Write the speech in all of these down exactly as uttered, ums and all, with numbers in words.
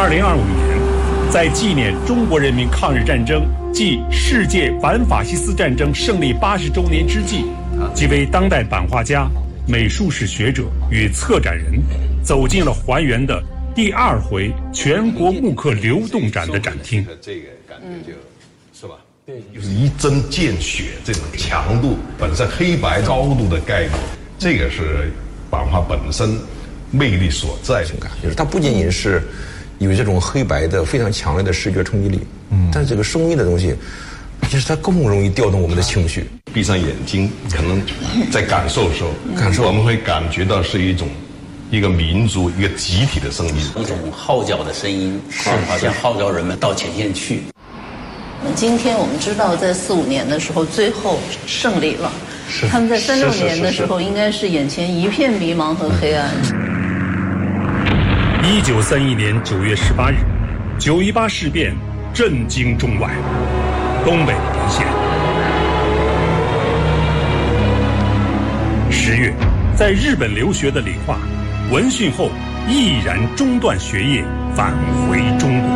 二零二五年，在纪念中国人民抗日战争暨世界反法西斯战争胜利八十周年之际，几位当代版画家、美术史学者与策展人走进了还原的第二回全国木刻流动展的展厅。 这个感觉就是吧？对，就是一针见血，这种强度本身黑白高度的概括，这个是版画本身魅力所在。 就是它不仅仅是有这种黑白的非常强烈的视觉冲击力，嗯，但是这个声音的东西，其实它更容易调动我们的情绪。 闭上眼睛，可能在感受的时候，感受我们会感觉到是一种一个民族一个集体的声音， 一种号角的声音，是好像号召人们到前线去。 今天我们知道，在四五年的时候，最后胜利了。他们在三六年的时候，应该是眼前一片迷茫和黑暗。 一九三一年九月十八日，九一八事变震惊中外，东北沦陷。十月，在日本留学的李化，闻讯后毅然中斷學業，返回中國。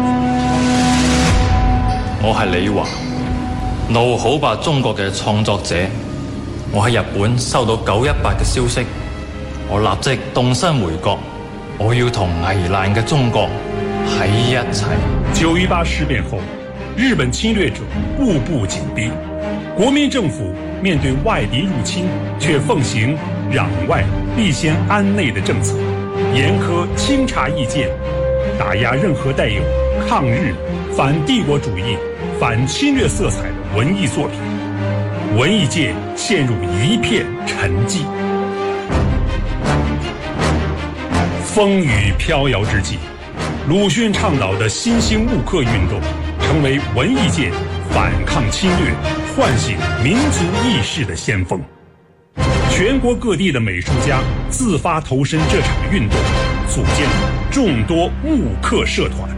我係李華，怒好吧中國嘅創作者。我喺日本收到九一八嘅消息，我立即動身回國。我要同危難嘅中國喺一齊。 九一八事變後，日本侵略者步步緊逼，國民政府面對外敵入侵，卻奉行攘外必先安內的政策，嚴苛清查意見，打壓任何帶有抗日、反帝國主義、反侵略色彩的文藝作品，文藝界陷入一片沉寂。風雨飄搖之際，魯迅倡導的新興木刻運動成為文藝界反抗侵略、喚醒民族意識的先鋒。全國各地的美術家自發投身這場運動，組建了眾多木刻社團。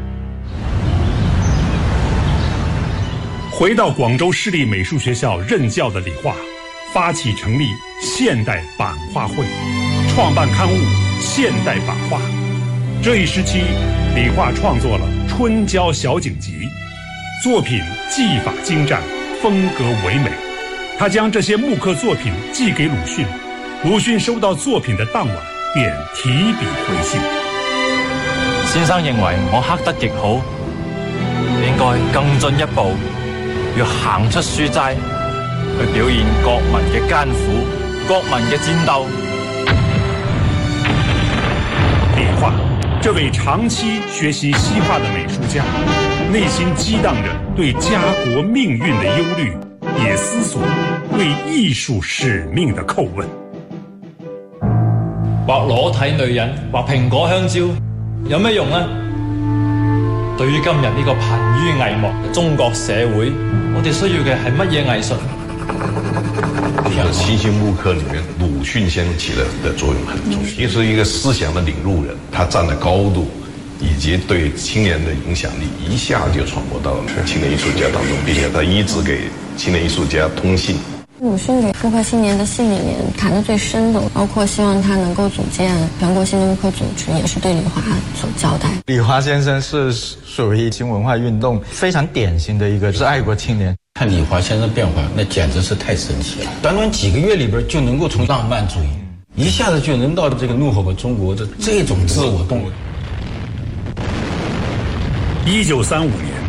回到廣州市立美術學校任教的李化，發起成立現代版畫會，創辦刊物《現代版畫》。這一時期，李化創作了《春郊小景集》，作品技法精湛，風格唯美。他將這些木刻作品寄給魯迅，魯迅收到作品的當晚便提筆回信。 先生認為我刻得極好，應該更進一步，要行出書齋，去表現國民嘅艱苦、國民嘅戰鬥。 李化，這位長期學習西畫的美術家，內心激盪着對家國命運的憂慮，也思索對藝術使命的叩問。 畫裸體女人，畫蘋果香蕉，有咩用呢？對於今日呢個瀕於危亡嘅中國社會，我哋需要嘅係乜嘢藝術？ 像新興木刻裏面，魯迅先生起的的作用很重要，也是一個思想的領路人，他站的高度以及對青年的影響力，一下就傳播到了青年藝術家當中，並且他一直給青年藝術家通信。 魯迅給木刻青年的信裡面談得最深的，包括希望他能夠組建全國新的木刻組織，也是對李華所交代。 李華先生是屬於新文化運動非常典型的一個是愛國青年。 看李華先生變化，那簡直是太神奇了。短短幾個月裡邊就能夠從浪漫主義一下子就能到這個怒吼吧中國的這種自我動力。 一九三五年，